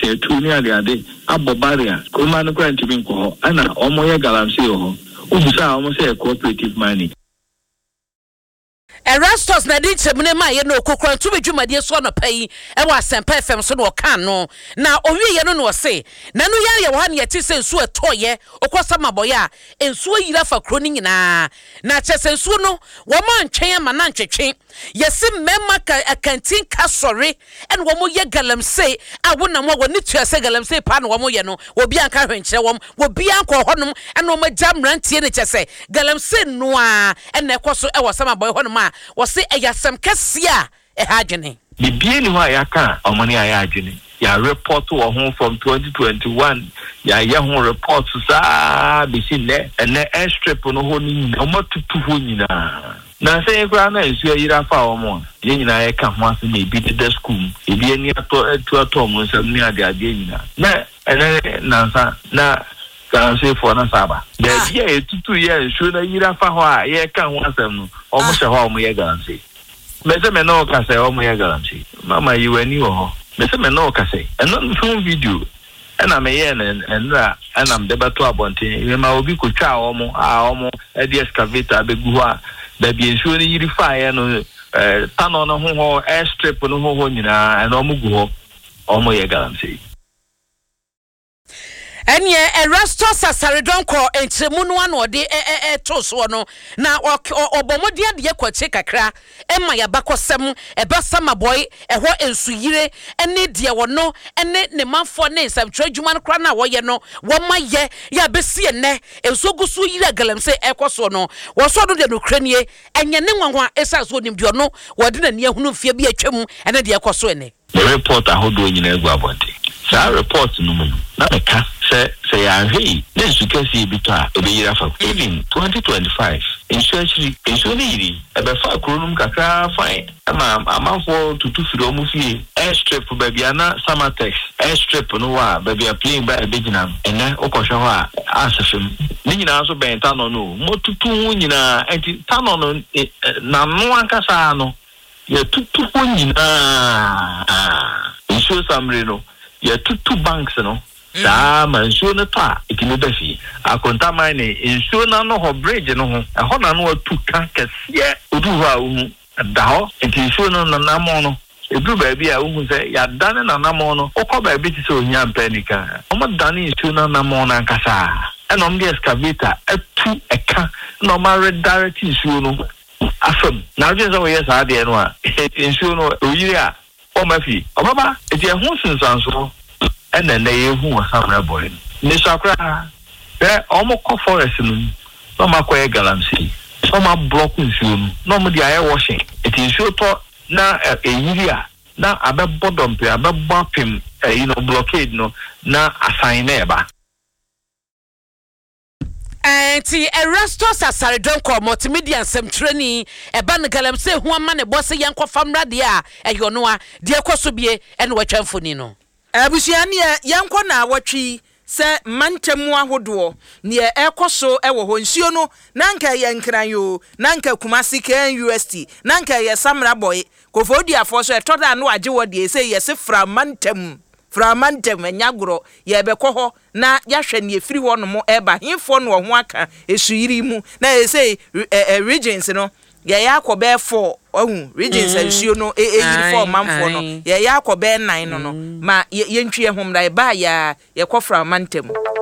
tu ni ade abo barrier kuma no kwa ntimi nko ho ana omo ye galamsey ho ubusa omo say cooperative mining. Erastus na di chemune ma ye no kokran tu bedwumade so no pai e wa Asempa FM so no kan no na owie ye no se na no ya wo ha ne yeti se nsu etoye okosa maboye a ensu yira fa kro ni nyina na chese nsu no wo ma ntwen ma na ntwetwe yesi memma ka akantin ka sori en wo mo ye galamsey a wo na mo wo ni tuase galamsey pa na wo mo ye no wo bia nka hwenkyere wo bia nko honom en wo ma jamrantie ne chese galamsey no a en ekoso e wo sama boy honom a wo se eyasem kasia e hagene bibie ni ho ayaka omani ayagene ya report wo ho from 2021 ya ye ho report sa be si ne airstrip no ho ni omatutu ho nyina na say kra na esu ayira fa omo ye nyina ye ka ho ase na ebi de school ebi ani ato mo nsam ni ade nyina na sa na kan say for na saba de ye tutu ye esu na yira fa ho a ye ka ho asem no omo hye ho omo ye garancy mese me no ka say omo ye garancy mama you ani ho mese me no ka say eno film video ena me ye na am debato abonten we ma obi ko twa omo e de excavator abegu ho a da bi ensuo ni yiri fire no tano no ho airstrip no ho nyina ena omo gu ho omo ye garancy. Enye Erastus Asaredonko entremu no ano de toso no na obomode ade kwache kakra ema ya bakosem ebasama boy eho ensuyire ene de wono ene ne manfo ne nsam twadwuma no kra na woye no wo maye ya besie ne ensogusu yire galamsey ekoso no wo so do de no kranie enye ne nwanwa esaso nimdio no wode na ne ahunu mfia bi atwam ene de ekoso ene report ahodo nyina egu abonte sa report no mu na meka say ya hei nesu kasi bita obeyira fa even 2025 insurance yiri ebefa kronum kakra fine amafo tutu firi omu fie airstrip babiana Samatex airstrip no wa babia playing by ebegina ene okohwe ho a asefem ni nyina so bentano no motutu hu nyina enti tano no na no ankasa no ya tutu hu nyina insurance amre no ya tutu banks no sa mansuo no ta itimi befi akonta mine insuo na no ho bridge no ho ho na no atu kan kase odu ho a hu da ho insuo no na namo no edu ba bi a hu se ya dane na namo no okọ ba bi ti se ohia mpanika o ma dane insuo na namo na nkasa enom de excavator atu eka no ma redirect insuo no afam na je so yes ade no a insuo no oyiri a o ma fi o baba e je hu sinsanso ene na yehu asamra boy ni sakra omo ko forest no ma ko e galamsey so ma block nsuo no mo di aye washing it nsuo to na eyiria na abebodom pe abebapim blockade no na assign eba ti Erastus Asaredonko multimedia semtreni eba ne galamsey hu ama ne boss yenko famra de a eyo no a de ekoso bie ene watwamfoni no abusuane yanko na awotwi se mantemu ahodo ne ekoso ewo ho nsuo no nanka ye nkran yo nanka Kumasi Ken UST nanka ye Samra boy kofodi afo so etoda no age wode se ye se framantem nyagoro ye bekọ ho na yahwe ne efiri ho no mo eba himfo no ho aka esuyiri mu na ye se regions no ye yakobe 4 ohun regions nsuo no yiri 4 manfo no ye yakobe 9 no ma ye ntwe hom da ba ya ye kofra mantem